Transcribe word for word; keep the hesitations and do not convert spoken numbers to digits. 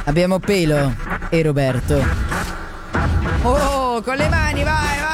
Abbiamo Pelo e Roberto. Oh, con le mani, vai,